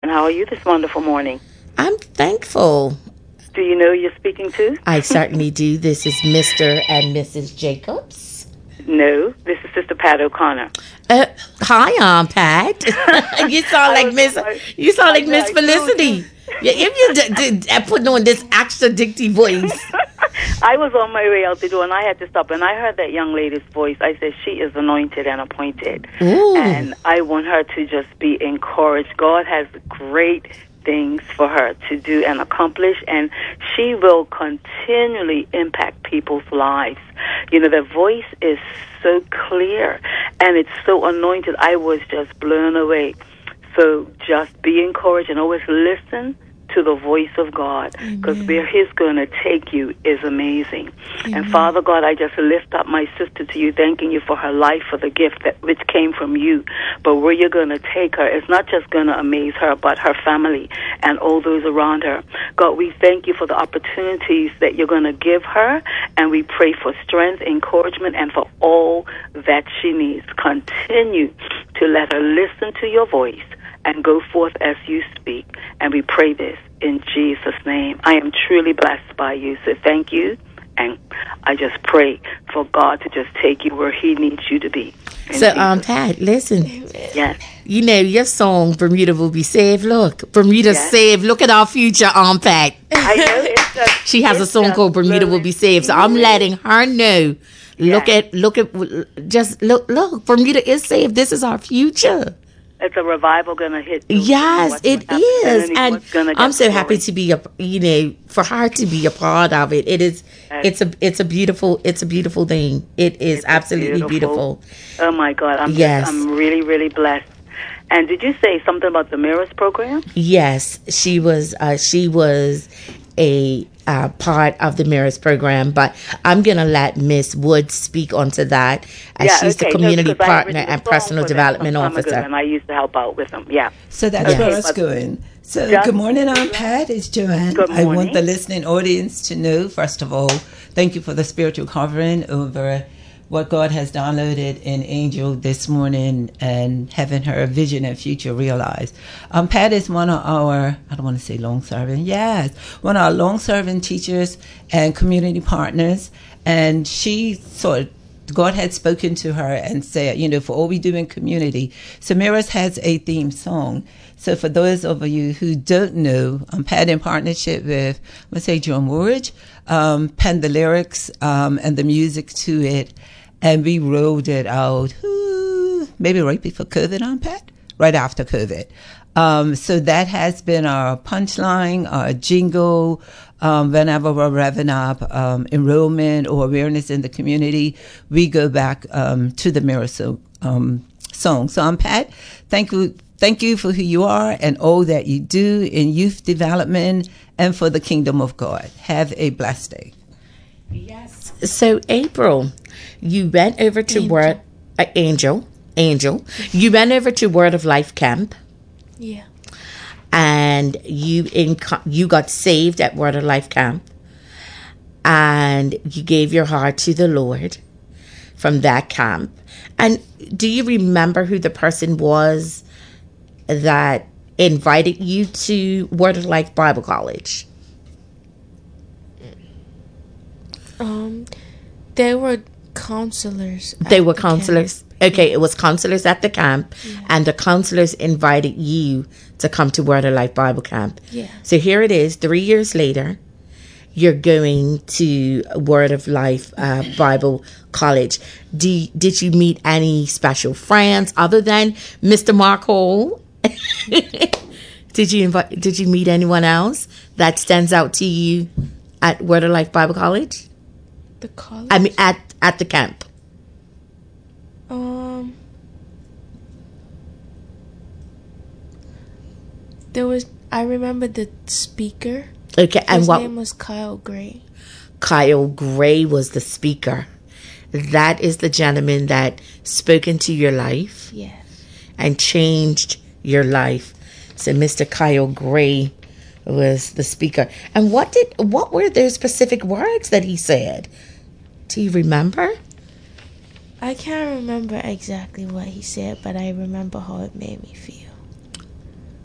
and how are you this wonderful morning? I'm thankful. Do you know who you're speaking to? I certainly do. This is Mr. and Mrs. Jacobs. No, this is Sister Pat O'Connor. Hi, Aunt Pat. You sound like Miss. You sound like Miss Felicity. Yeah, if you putting on this extra dicty voice. I was on my way out the door, and I had to stop, and I heard that young lady's voice. I said, she is anointed and appointed. Ooh. And I want her to just be encouraged. God has great things for her to do and accomplish, and she will continually impact people's lives. You know, the voice is so clear, and it's so anointed. I was just blown away. So just be encouraged and always listen to the voice of God, because where He's going to take you is amazing. Amen. And Father God, I just lift up my sister to you, thanking you for her life, for the gift that which came from you. But where you're going to take her is not just going to amaze her, but her family and all those around her. God, we thank you for the opportunities that you're going to give her, and we pray for strength, encouragement, and for all that she needs. Continue to let her listen to your voice and go forth as you speak. And we pray this in Jesus' name. I am truly blessed by you, so thank you. And I just pray for God to just take you where He needs you to be. So, Pat, listen. Yes. You know, your song, Bermuda Will Be Saved. Look, Bermuda Saved. Look at our future, Pat. I know. It's just, she has a song called Bermuda Will Be Saved. So I'm letting her know. Look, Bermuda is saved. This is our future. It's a revival going to hit. Yes, it is, and I'm so happy to be for her to be a part of it. It is, it's a beautiful thing. It is absolutely beautiful. Oh my God, I'm really, really blessed. And did you say something about the Mirrors program? Yes, she was a part of the Mirrors program, but I'm going to let Miss Wood speak onto that, as she's the community partner and personal development officer. And I used to help out with them, So that's where it's going. So good morning, Aunt Pat. It's Joanne. Good morning. I want the listening audience to know, first of all, thank you for the spiritual covering over what God has downloaded in Angel this morning and having her vision and future realized. Pat is one of our, I don't want to say long-serving, one of our long-serving teachers and community partners. And God had spoken to her and said, for all we do in community, Samira's has a theme song. So for those of you who don't know, Pat, in partnership with, let's say, John Woolridge, penned the lyrics and the music to it. And we rolled it out, maybe right before COVID, Pat? Right after COVID. So that has been our punchline, our jingle. Whenever we're revving up enrollment or awareness in the community, we go back to the Mirror song. So, Pat, thank you for who you are and all that you do in youth development and for the kingdom of God. Have a blessed day. Yes. So, April, you went over to Angel. You went over to Word of Life camp. Yeah. And you got saved at Word of Life camp. And you gave your heart to the Lord from that camp. And do you remember who the person was that invited you to Word of Life Bible College? They were counselors. They were counselors. Okay, it was counselors at the camp, and the counselors invited you to come to Word of Life Bible Camp. Yeah. So here it is, 3 years later, you're going to Word of Life Bible College. Did you meet any special friends other than Mr. Mark Hall? Did you meet anyone else that stands out to you at Word of Life Bible College? The college? I mean, at the camp. I remember the speaker. Okay, and his name was Kyle Gray. Kyle Gray was the speaker. That is the gentleman that spoke into your life. Yes. And changed your life. So Mr. Kyle Gray was the speaker. And what were those specific words that he said? Do you remember? I can't remember exactly what he said, but I remember how it made me feel.